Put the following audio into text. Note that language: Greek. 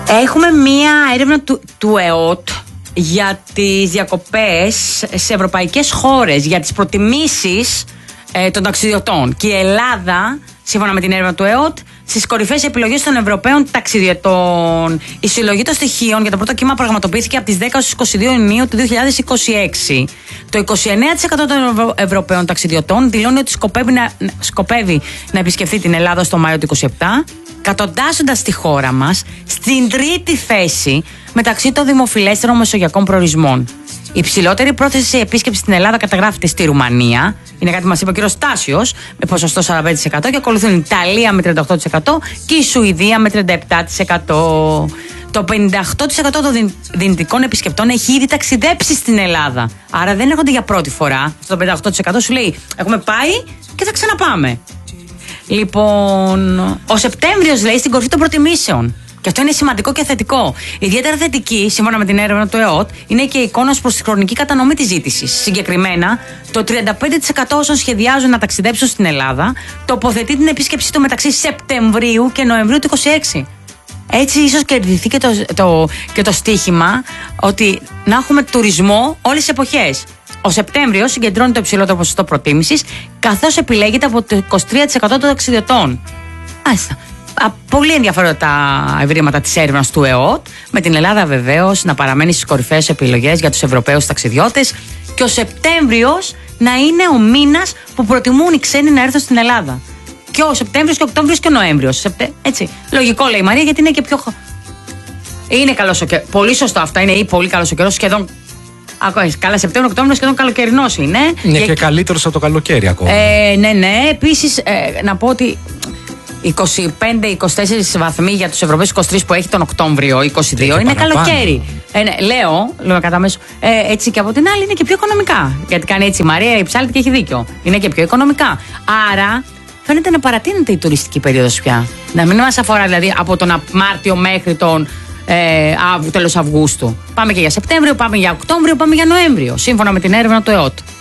Έχουμε μία έρευνα του ΕΟΤ για τις διακοπές σε ευρωπαϊκές χώρες, για τις προτιμήσεις των ταξιδιωτών. Και η Ελλάδα, σύμφωνα με την έρευνα του ΕΟΤ, στις κορυφαίες επιλογές των Ευρωπαίων ταξιδιωτών. Η συλλογή των στοιχείων για το πρώτο κύμα πραγματοποιήθηκε από τις 10 έως 22 Ιουνίου του 2026. Το 29% των Ευρωπαίων ταξιδιωτών δηλώνει ότι σκοπεύει να επισκεφθεί την Ελλάδα στο Μάιο του 2027, κατοντάζοντας τη χώρα μας στην τρίτη θέση μεταξύ των δημοφιλέστερων μεσογειακών προορισμών. Η υψηλότερη πρόθεση επίσκεψη στην Ελλάδα καταγράφεται στη Ρουμανία. Είναι κάτι που μας είπε ο κ. Στάσιος, με ποσοστό 45%, και ακολουθούν η Ιταλία με 38% και η Σουηδία με 37%. Το 58% των δυνητικών επισκεπτών έχει ήδη ταξιδέψει στην Ελλάδα. Άρα δεν έρχονται για πρώτη φορά. Στο 58% σου λέει: έχουμε πάει και θα ξαναπάμε. Λοιπόν, ο Σεπτέμβριος, λέει, στην κορυφή των προτιμήσεων. Και αυτό είναι σημαντικό και θετικό. Ιδιαίτερα θετική, σύμφωνα με την έρευνα του ΕΟΤ, είναι και η εικόνα προς τη χρονική κατανομή της ζήτησης. Συγκεκριμένα, το 35% όσων σχεδιάζουν να ταξιδέψουν στην Ελλάδα τοποθετεί την επίσκεψή του μεταξύ Σεπτεμβρίου και Νοεμβρίου του 2026. Έτσι, ίσως κερδιθεί και το στίχημα ότι να έχουμε τουρισμό όλες τις εποχές. Ο Σεπτέμβριος συγκεντρώνει το υψηλότερο ποσοστό προτίμησης, καθώς επιλέγεται από το 23% των ταξιδιωτών. Μάλιστα. Πολύ ενδιαφέροντα τα ευρήματα της έρευνας του ΕΟΤ, με την Ελλάδα βεβαίως να παραμένει στις κορυφαίες επιλογές για τους Ευρωπαίους ταξιδιώτες και ο Σεπτέμβριος να είναι ο μήνας που προτιμούν οι ξένοι να έρθουν στην Ελλάδα. Και ο Σεπτέμβριος και ο Οκτώβριος και ο Νοέμβριος. Έτσι. Λογικό, λέει η Μαρία, γιατί είναι και πιο. Είναι καλός ο καιρός. Πολύ σωστό αυτά. Είναι ή πολύ καλός ο καιρός, σχεδόν. Καλά, Σεπτέμβριο, Οκτώβριο, σχεδόν καλοκαιρινός είναι. Είναι και καλύτερος από το καλοκαίρι ακόμα. Ναι. Επίσης, να πω ότι 25-24 βαθμοί για τους Ευρωπαίους, 23 που έχει τον Οκτώβριο, 22 είναι καλοκαίρι. Λέω κατά μέσο. Έτσι, και από την άλλη είναι και πιο οικονομικά. Γιατί κάνει έτσι η Μαρία, η Ψάλτη, και έχει δίκιο. Είναι και πιο οικονομικά. Άρα φαίνεται να παρατείνεται η τουριστική περίοδος πια. Να μην μας αφορά δηλαδή από τον Μάρτιο μέχρι τον τέλος Αυγούστου. Πάμε και για Σεπτέμβριο, πάμε για Οκτώβριο, πάμε για Νοέμβριο. Σύμφωνα με την έρευνα του ΕΟΤ.